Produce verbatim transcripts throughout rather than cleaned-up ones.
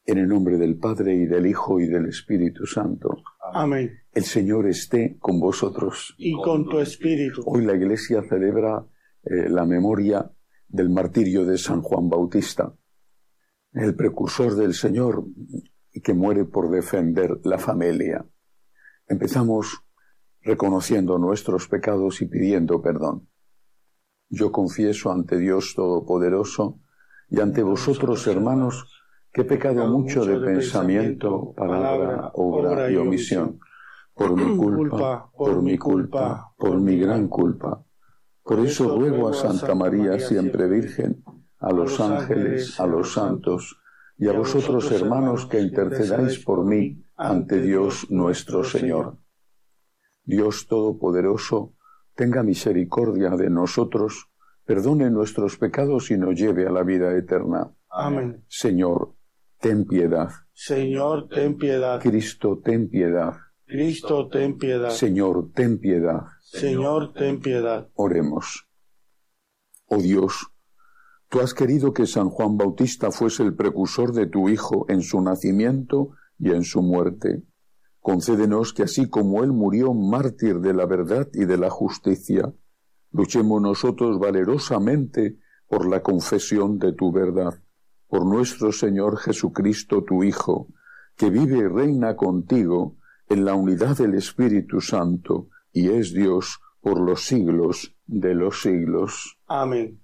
En el nombre del Padre, y del Hijo, y del Espíritu Santo. Amén. El Señor esté con vosotros. Y con tu espíritu. Hoy la Iglesia celebra eh, la memoria del martirio de San Juan Bautista, el precursor del Señor, que muere por defender la familia. Empezamos reconociendo nuestros pecados y pidiendo perdón. Yo confieso ante Dios Todopoderoso y ante vosotros, hermanos, que he pecado mucho de pensamiento, palabra, obra y omisión, por mi culpa, por mi culpa, por mi gran culpa. Por eso ruego a Santa María, siempre Virgen, a los ángeles, a los santos, y a vosotros, hermanos, que intercedáis por mí ante Dios nuestro Señor. Dios Todopoderoso, tenga misericordia de nosotros, perdone nuestros pecados y nos lleve a la vida eterna. Amén. Señor, ten piedad. Señor, ten piedad. Cristo, ten piedad. Cristo, ten piedad. Señor, ten piedad. Señor, ten piedad. Oremos. Oh Dios, tú has querido que San Juan Bautista fuese el precursor de tu Hijo en su nacimiento y en su muerte. Concédenos que así como él murió mártir de la verdad y de la justicia, luchemos nosotros valerosamente por la confesión de tu verdad. Por nuestro Señor Jesucristo, tu Hijo, que vive y reina contigo en la unidad del Espíritu Santo, y es Dios por los siglos de los siglos. Amén.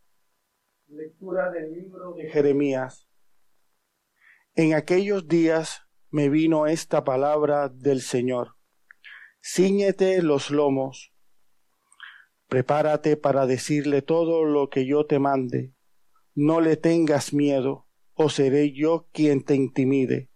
Lectura del libro de Jeremías. En aquellos días me vino esta palabra del Señor. Cíñete los lomos. Prepárate para decirle todo lo que yo te mande. No le tengas miedo, o seré yo quien te intimide.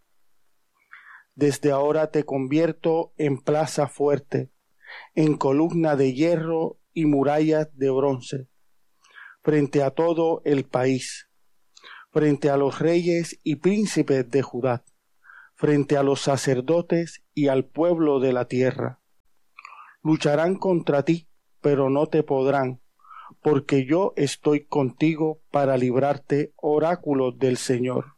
Desde ahora te convierto en plaza fuerte, en columna de hierro y murallas de bronce, frente a todo el país, frente a los reyes y príncipes de Judá, frente a los sacerdotes y al pueblo de la tierra. Lucharán contra ti, pero no te podrán, porque yo estoy contigo para librarte, oráculo del Señor.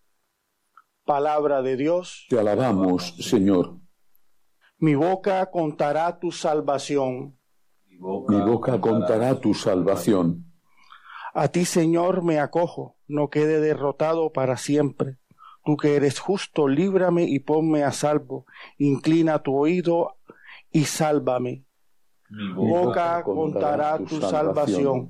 Palabra de Dios. Te alabamos, Señor. Mi boca contará tu salvación. Mi boca contará tu salvación. A ti, Señor, me acojo, no quede derrotado para siempre. Tú que eres justo, líbrame y ponme a salvo. Inclina tu oído y sálvame. Mi boca contará tu salvación.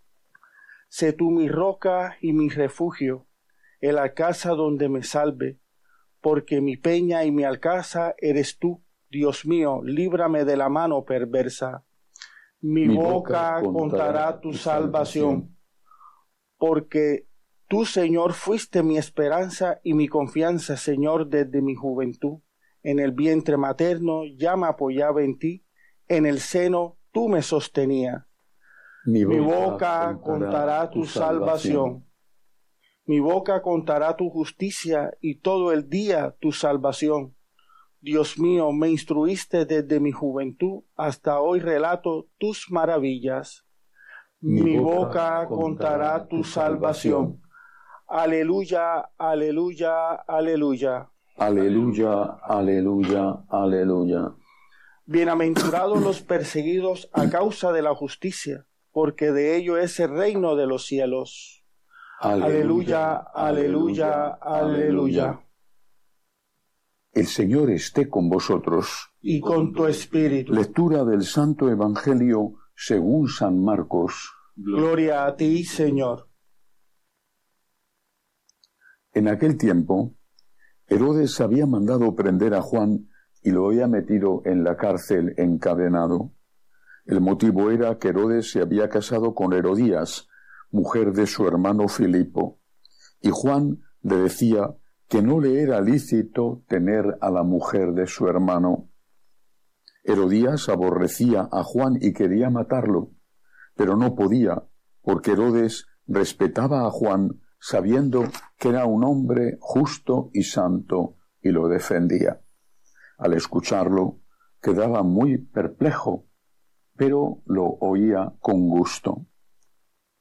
Sé tú mi roca y mi refugio, el alcázar donde me salve, porque mi peña y mi alcázar eres tú, Dios mío, líbrame de la mano perversa. Mi, mi boca contará tu salvación, porque tú, Señor, fuiste mi esperanza y mi confianza, Señor, desde mi juventud. En el vientre materno ya me apoyaba en ti, en el seno tú me sostenías. Mi boca, mi boca contará, contará tu salvación. salvación. Mi boca contará tu justicia y todo el día tu salvación. Dios mío, me instruiste desde mi juventud, hasta hoy relato tus maravillas. Mi, mi boca, boca contará tu salvación. Aleluya, aleluya, aleluya. Aleluya, aleluya, aleluya. Bienaventurados los perseguidos a causa de la justicia, porque de ello es el reino de los cielos. Aleluya, aleluya, aleluya, aleluya. El Señor esté con vosotros. Y con tu espíritu. Lectura del Santo Evangelio según San Marcos. Gloria a ti, Señor. En aquel tiempo, Herodes había mandado prender a Juan y lo había metido en la cárcel encadenado. El motivo era que Herodes se había casado con Herodías, mujer de su hermano Filipo, y Juan le decía que no le era lícito tener a la mujer de su hermano. Herodías aborrecía a Juan y quería matarlo, pero no podía, porque Herodes respetaba a Juan sabiendo que era un hombre justo y santo y lo defendía. Al escucharlo, quedaba muy perplejo, pero lo oía con gusto.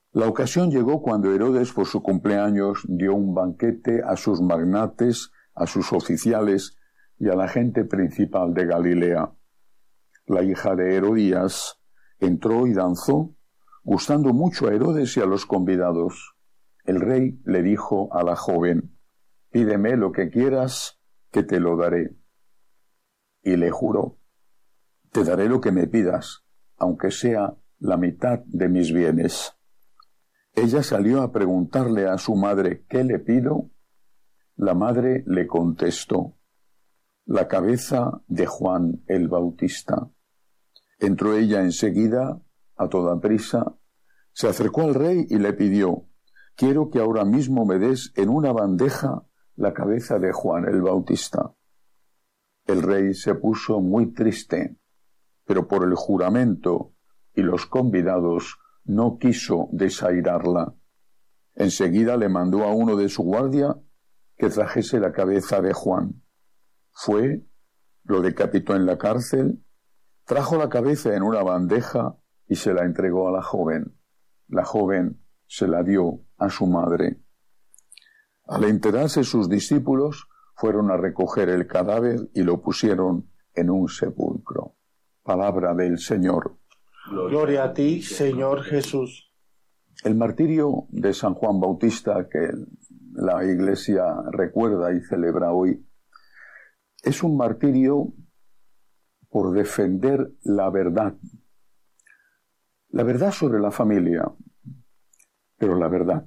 La ocasión llegó cuando Herodes, por su cumpleaños, dio un banquete a sus magnates, a sus oficiales y a la gente principal de Galilea. La hija de Herodías entró y danzó, gustando mucho a Herodes y a los convidados. El rey le dijo a la joven: «Pídeme lo que quieras, que te lo daré». Y le juró: «Te daré lo que me pidas, aunque sea la mitad de mis bienes». Ella salió a preguntarle a su madre: «¿Qué le pido?». La madre le contestó: «La cabeza de Juan el Bautista». Entró ella enseguida, a toda prisa, se acercó al rey y le pidió: «Quiero que ahora mismo me des en una bandeja la cabeza de Juan el Bautista». El rey se puso muy triste, pero por el juramento y los convidados no quiso desairarla. Enseguida le mandó a uno de su guardia que trajese la cabeza de Juan. Fue, lo decapitó en la cárcel, trajo la cabeza en una bandeja y se la entregó a la joven. La joven se la dio a su madre. Al enterarse sus discípulos, fueron a recoger el cadáver y lo pusieron en un sepulcro. Palabra del Señor. Gloria a ti, Señor Jesús. El martirio de San Juan Bautista, que la Iglesia recuerda y celebra hoy, es un martirio por defender la verdad. La verdad sobre la familia, pero la verdad.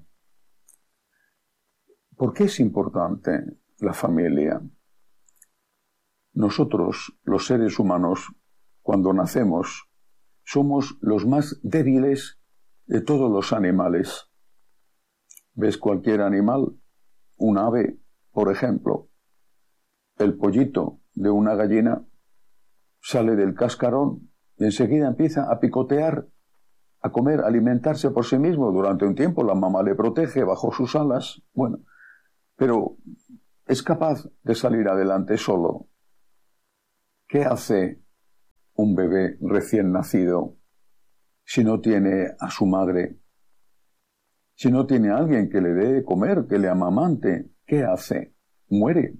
¿Por qué es importante la familia? Nosotros, los seres humanos, cuando nacemos, somos los más débiles de todos los animales. ¿Ves cualquier animal? Un ave, por ejemplo. El pollito de una gallina sale del cascarón y enseguida empieza a picotear, a comer, a alimentarse por sí mismo. Durante un tiempo la mamá le protege bajo sus alas. Bueno, pero es capaz de salir adelante solo. ¿Qué hace un bebé recién nacido si no tiene a su madre? Si no tiene a alguien que le dé de comer, que le amamante, ¿qué hace? Muere.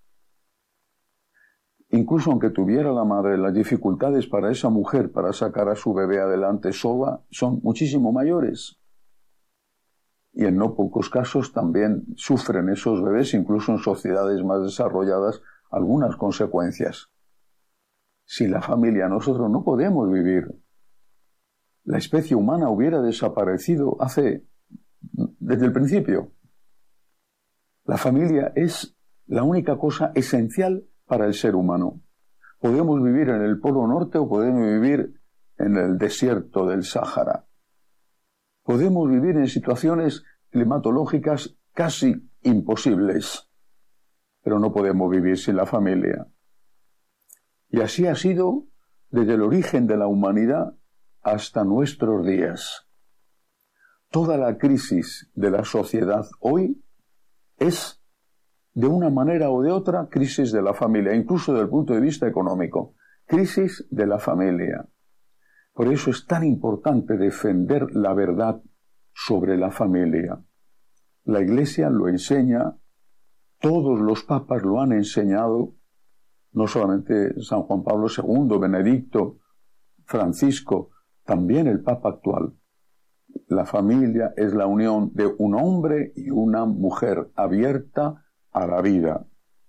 Incluso aunque tuviera la madre, las dificultades para esa mujer para sacar a su bebé adelante sola son muchísimo mayores. Y en no pocos casos también sufren esos bebés, incluso en sociedades más desarrolladas, algunas consecuencias. Sin la familia nosotros no podemos vivir. La especie humana hubiera desaparecido hace, desde el principio. La familia es la única cosa esencial para el ser humano. Podemos vivir en el Polo Norte o podemos vivir en el desierto del Sáhara. Podemos vivir en situaciones climatológicas casi imposibles, pero no podemos vivir sin la familia. Y así ha sido desde el origen de la humanidad hasta nuestros días. Toda la crisis de la sociedad hoy es, de una manera o de otra, crisis de la familia, incluso desde el punto de vista económico. Crisis de la familia. Por eso es tan importante defender la verdad sobre la familia. La Iglesia lo enseña, todos los papas lo han enseñado, no solamente San Juan Pablo segundo, Benedicto, Francisco, también el Papa actual. La familia es la unión de un hombre y una mujer abierta a la vida.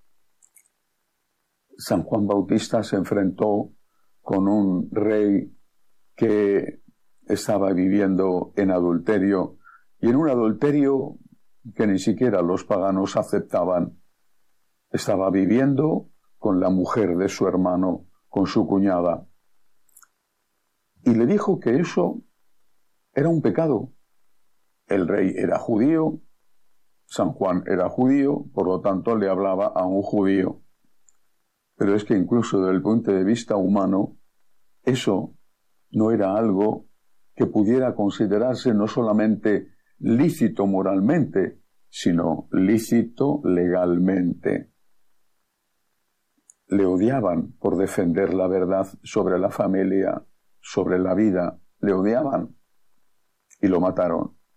San Juan Bautista se enfrentó con un rey que estaba viviendo en adulterio, y en un adulterio que ni siquiera los paganos aceptaban. Estaba viviendo con la mujer de su hermano, con su cuñada. Y le dijo que eso era un pecado. El rey era judío, San Juan era judío, por lo tanto le hablaba a un judío. Pero es que incluso desde el punto de vista humano, eso no era algo que pudiera considerarse no solamente lícito moralmente, sino lícito legalmente. Le odiaban por defender la verdad sobre la familia, sobre la vida. Le odiaban y lo mataron.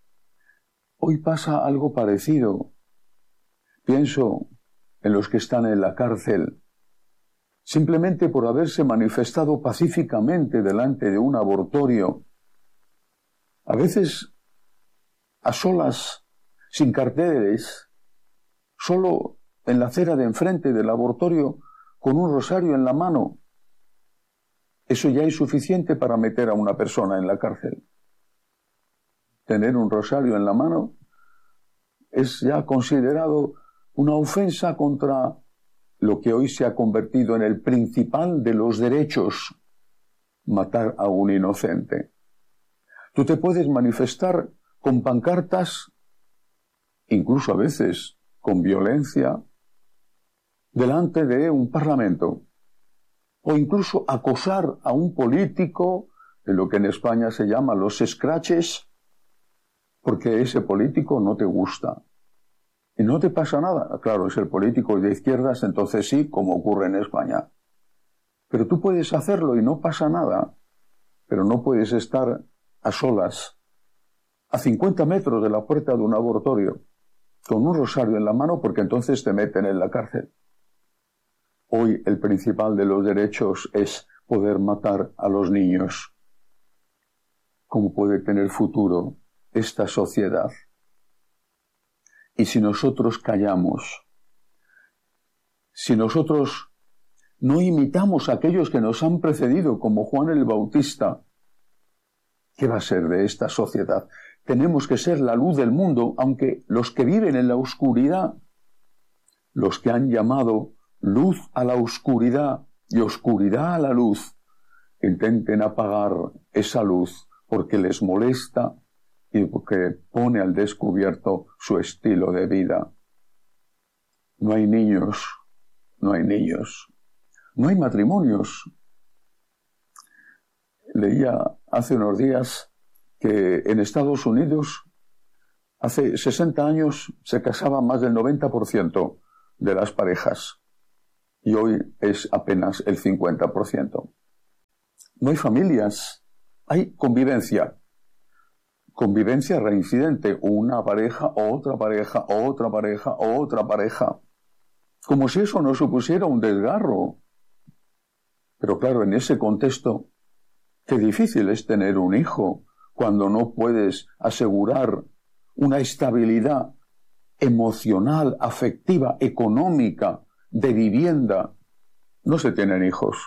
Hoy pasa algo parecido. Pienso en los que están en la cárcel, simplemente por haberse manifestado pacíficamente delante de un abortorio, a veces a solas, sin carteles, solo en la acera de enfrente del abortorio, con un rosario en la mano. Eso ya es suficiente para meter a una persona en la cárcel. Tener un rosario en la mano es ya considerado una ofensa contra lo que hoy se ha convertido en el principal de los derechos, matar a un inocente. Tú te puedes manifestar con pancartas, incluso a veces con violencia, delante de un parlamento, o incluso acosar a un político, en lo que en España se llama los scratches, porque ese político no te gusta. Y no te pasa nada. Claro, es el político de izquierdas, entonces sí, como ocurre en España. Pero tú puedes hacerlo y no pasa nada. Pero no puedes estar a solas, a cincuenta metros de la puerta de un abortorio, con un rosario en la mano, porque entonces te meten en la cárcel. Hoy el principal de los derechos es poder matar a los niños. ¿Cómo puede tener futuro esta sociedad? Y si nosotros callamos, si nosotros no imitamos a aquellos que nos han precedido, como Juan el Bautista, ¿qué va a ser de esta sociedad? Tenemos que ser la luz del mundo, aunque los que viven en la oscuridad, los que han llamado luz a la oscuridad y oscuridad a la luz, intenten apagar esa luz porque les molesta y porque pone al descubierto su estilo de vida. No hay niños, no hay niños, no hay matrimonios. Leía hace unos días que en Estados Unidos hace sesenta años se casaba más del noventa por ciento de las parejas y hoy es apenas el cincuenta por ciento. No hay familias, hay convivencia. Convivencia reincidente, una pareja, otra pareja, otra pareja, otra pareja. Como si eso no supusiera un desgarro. Pero claro, en ese contexto, qué difícil es tener un hijo cuando no puedes asegurar una estabilidad emocional, afectiva, económica, de vivienda. No se tienen hijos.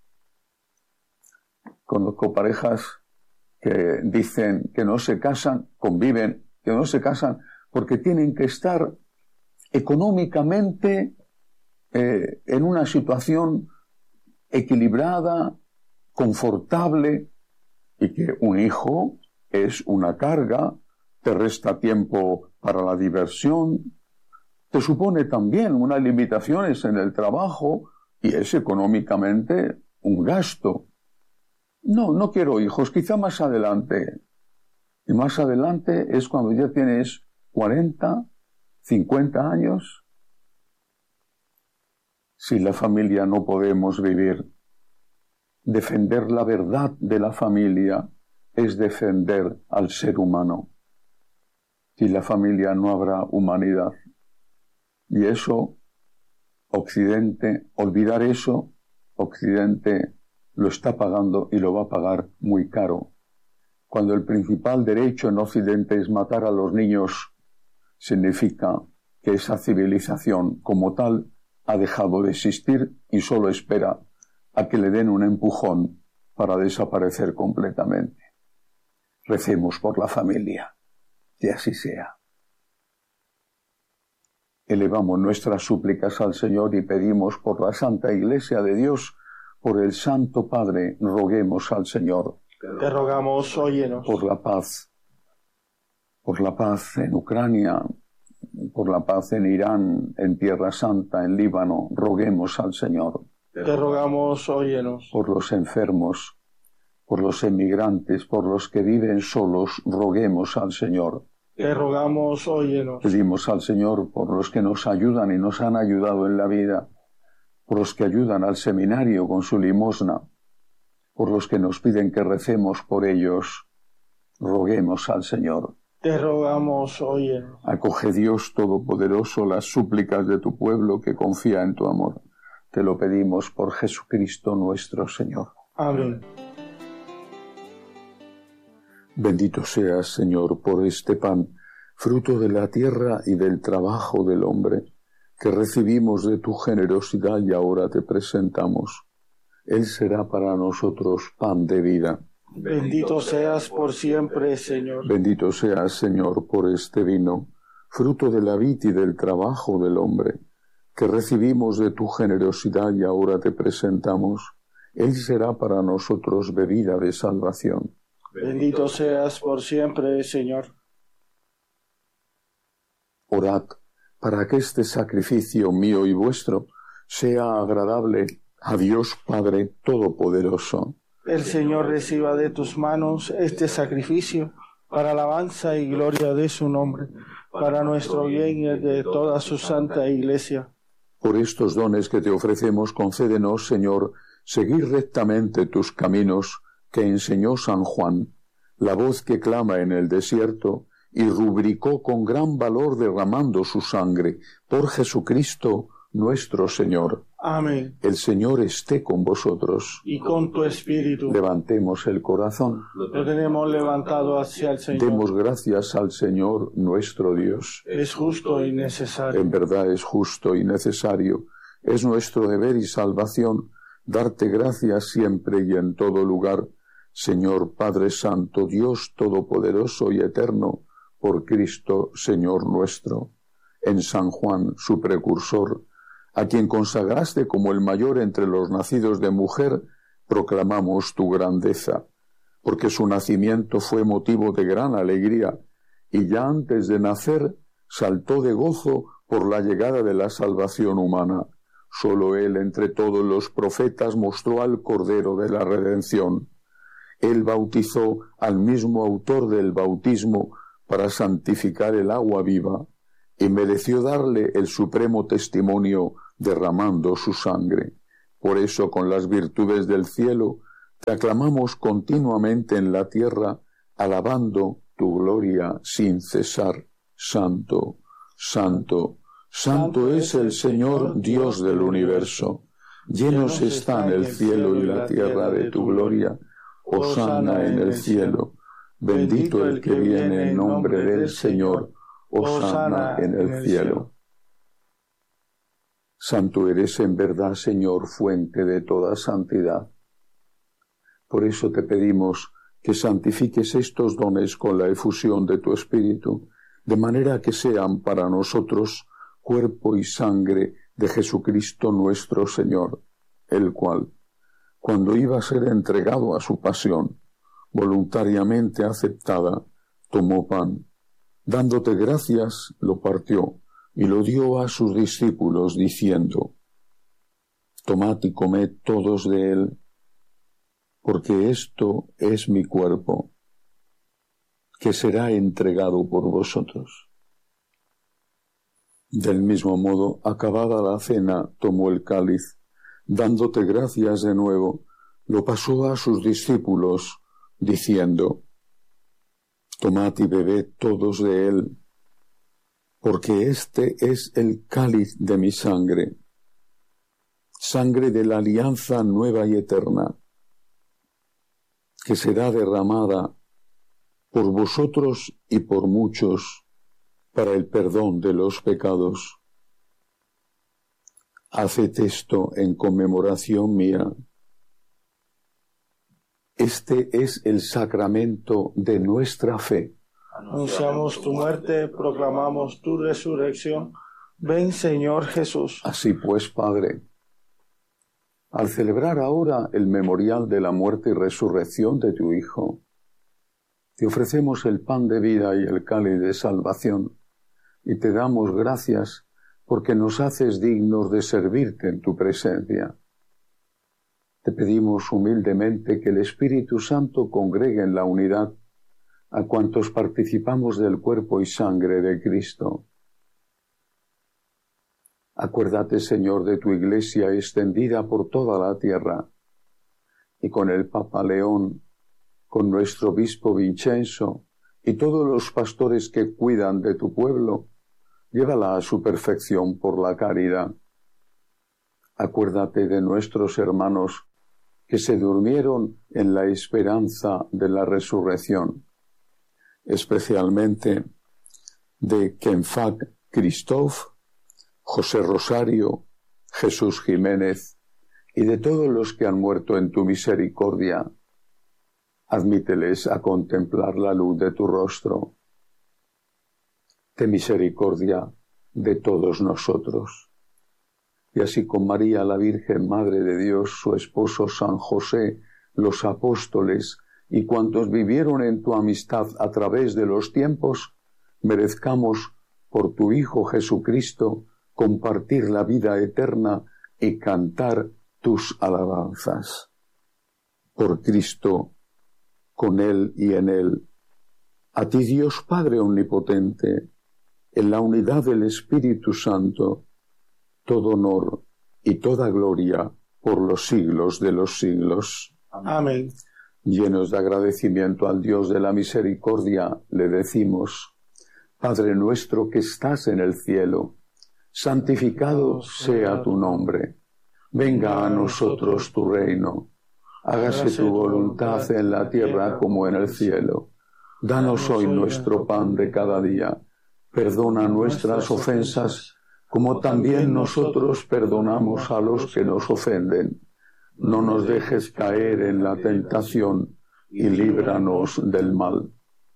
Conozco parejas que dicen que no se casan, conviven, que no se casan porque tienen que estar económicamente eh, en una situación equilibrada, confortable, y que un hijo es una carga, te resta tiempo para la diversión, te supone también unas limitaciones en el trabajo y es económicamente un gasto. No, no quiero hijos, quizá más adelante. Y más adelante es cuando ya tienes cuarenta, cincuenta años. Sin la familia no podemos vivir. Defender la verdad de la familia es defender al ser humano. Sin la familia no habrá humanidad. Y eso, Occidente, olvidar eso, Occidente lo está pagando y lo va a pagar muy caro. Cuando el principal derecho en Occidente es matar a los niños, significa que esa civilización como tal ha dejado de existir y solo espera a que le den un empujón para desaparecer completamente. Recemos por la familia, que así sea. Elevamos nuestras súplicas al Señor y pedimos por la Santa Iglesia de Dios, por el Santo Padre, roguemos al Señor. Te rogamos, óyenos. Por la paz, por la paz en Ucrania, por la paz en Irán, en Tierra Santa, en Líbano, roguemos al Señor. Te rogamos, óyenos. Por los enfermos, por los emigrantes, por los que viven solos, roguemos al Señor. Te rogamos, óyenos. Pedimos al Señor por los que nos ayudan y nos han ayudado en la vida, por los que ayudan al seminario con su limosna, por los que nos piden que recemos por ellos, roguemos al Señor. te rogamos, óyenos. Acoge, Dios Todopoderoso, las súplicas de tu pueblo que confía en tu amor. Te lo pedimos por Jesucristo nuestro Señor. Amén. Bendito seas, Señor, por este pan, fruto de la tierra y del trabajo del hombre, que recibimos de tu generosidad y ahora te presentamos. Él será para nosotros pan de vida. Bendito seas por siempre, Señor. Bendito seas, Señor, por este vino, fruto de la vid y del trabajo del hombre, que recibimos de tu generosidad y ahora te presentamos. Él será para nosotros bebida de salvación. Bendito seas por siempre, Señor. Orad para que este sacrificio mío y vuestro sea agradable a Dios Padre Todopoderoso. El Señor reciba de tus manos este sacrificio para alabanza y gloria de su nombre, para nuestro bien y el de toda su santa Iglesia. Por estos dones que te ofrecemos, concédenos, Señor, seguir rectamente tus caminos que enseñó San Juan, la voz que clama en el desierto y rubricó con gran valor derramando su sangre, por Jesucristo nuestro Señor. Amén. El Señor esté con vosotros. Y con tu espíritu. Levantemos el corazón. Lo tenemos levantado hacia el Señor. Demos gracias al Señor nuestro Dios. Es justo y necesario. En verdad es justo y necesario. Es nuestro deber y salvación darte gracias siempre y en todo lugar, Señor Padre Santo, Dios Todopoderoso y Eterno, por Cristo, Señor nuestro. En San Juan, su precursor, a quien consagraste como el mayor entre los nacidos de mujer, proclamamos tu grandeza, porque su nacimiento fue motivo de gran alegría, y ya antes de nacer saltó de gozo por la llegada de la salvación humana. Solo él entre todos los profetas mostró al Cordero de la Redención. Él bautizó al mismo autor del bautismo para santificar el agua viva, y mereció darle el supremo testimonio derramando su sangre. Por eso, con las virtudes del cielo, te aclamamos continuamente en la tierra, alabando tu gloria sin cesar. Santo, santo, santo es el Señor Dios del universo. Llenos están el cielo y la tierra de tu gloria. Hosana en el cielo. Bendito el que viene en nombre del Señor. Hosana en el cielo. Santo eres en verdad, Señor, fuente de toda santidad. Por eso te pedimos que santifiques estos dones con la efusión de tu Espíritu, de manera que sean para nosotros cuerpo y sangre de Jesucristo nuestro Señor, el cual, cuando iba a ser entregado a su pasión, voluntariamente aceptada, tomó pan. Dándote gracias, lo partió y lo dio a sus discípulos, diciendo: Tomad y comed todos de él, porque esto es mi cuerpo, que será entregado por vosotros. Del mismo modo, acabada la cena, tomó el cáliz, dándote gracias de nuevo, lo pasó a sus discípulos, diciendo: Tomad y bebed todos de él, porque este es el cáliz de mi sangre, sangre de la alianza nueva y eterna, que será derramada por vosotros y por muchos para el perdón de los pecados. Haced esto en conmemoración mía. Este es el sacramento de nuestra fe. Anunciamos tu muerte, proclamamos tu resurrección. Ven, Señor Jesús. Así pues, Padre, al celebrar ahora el memorial de la muerte y resurrección de tu Hijo, te ofrecemos el pan de vida y el cáliz de salvación, y te damos gracias porque nos haces dignos de servirte en tu presencia. Te pedimos humildemente que el Espíritu Santo congregue en la unidad a cuantos participamos del cuerpo y sangre de Cristo. Acuérdate, Señor, de tu Iglesia extendida por toda la tierra, y con el Papa León, con nuestro obispo Vincenzo y todos los pastores que cuidan de tu pueblo, llévala a su perfección por la caridad. Acuérdate de nuestros hermanos que se durmieron en la esperanza de la resurrección, especialmente de Kenfak Christoph, José Rosario, Jesús Jiménez y de todos los que han muerto en tu misericordia. Admíteles a contemplar la luz de tu rostro. Ten misericordia de todos nosotros. Y así con María, la Virgen Madre de Dios, su esposo San José, los apóstoles y cuantos vivieron en tu amistad a través de los tiempos, merezcamos por tu Hijo Jesucristo compartir la vida eterna y cantar tus alabanzas. Por Cristo, con Él y en Él, a ti Dios Padre Omnipotente, en la unidad del Espíritu Santo, todo honor y toda gloria por los siglos de los siglos. Amén. Llenos de agradecimiento al Dios de la misericordia, le decimos: Padre nuestro que estás en el cielo, santificado sea tu nombre. Venga a nosotros tu reino. Hágase tu voluntad en la tierra como en el cielo. Danos hoy nuestro pan de cada día. Perdona nuestras ofensas, como también nosotros perdonamos a los que nos ofenden. No nos dejes caer en la tentación y líbranos del mal.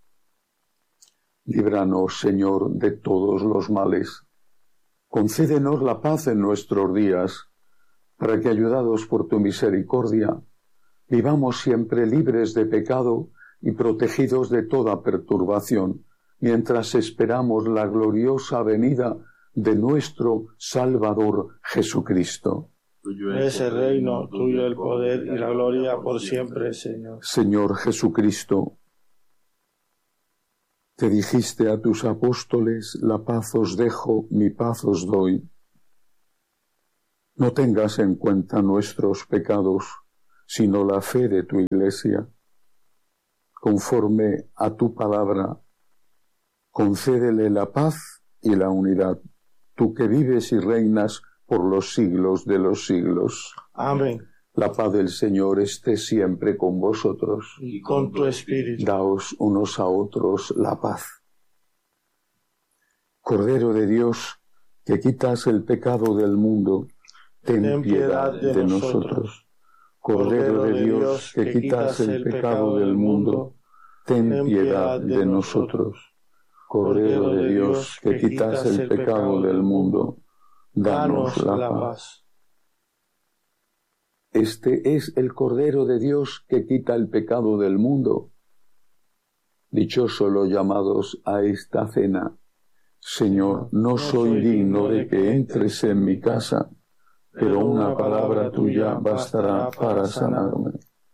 Líbranos, Señor, de todos los males. Concédenos la paz en nuestros días, para que, ayudados por tu misericordia, vivamos siempre libres de pecado y protegidos de toda perturbación, mientras esperamos la gloriosa venida de nuestro Salvador Jesucristo. Tuyo es el reino, tuyo el poder y la gloria por siempre, Señor. Señor Jesucristo, te dijiste a tus apóstoles: la paz os dejo, mi paz os doy. No tengas en cuenta nuestros pecados, sino la fe de tu Iglesia. Conforme a tu palabra, concédele la paz y la unidad, tú que vives y reinas por los siglos de los siglos. Amén. La paz del Señor esté siempre con vosotros. Y con tu espíritu. Daos unos a otros la paz. Cordero de Dios, que quitas el pecado del mundo, ten, ten piedad de, de nosotros. nosotros. Cordero de Dios, que quitas el pecado del mundo, ten piedad de nosotros. Cordero de Dios, que quitas el pecado del mundo, danos la paz. Este es el Cordero de Dios que quita el pecado del mundo. Dichosos los llamados a esta cena. Señor, no soy digno de que entres en mi casa, pero una palabra tuya bastará para sanarme.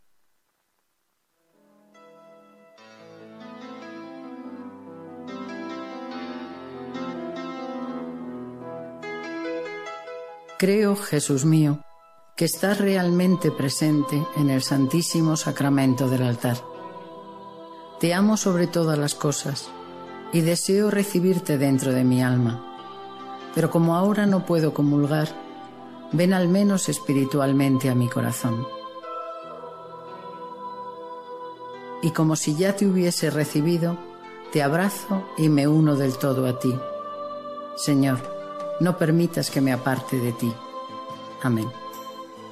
Creo, Jesús mío, que estás realmente presente en el Santísimo Sacramento del altar. Te amo sobre todas las cosas y deseo recibirte dentro de mi alma. Pero como ahora no puedo comulgar, ven al menos espiritualmente a mi corazón. Y como si ya te hubiese recibido, te abrazo y me uno del todo a ti. Señor, no permitas que me aparte de ti. Amén.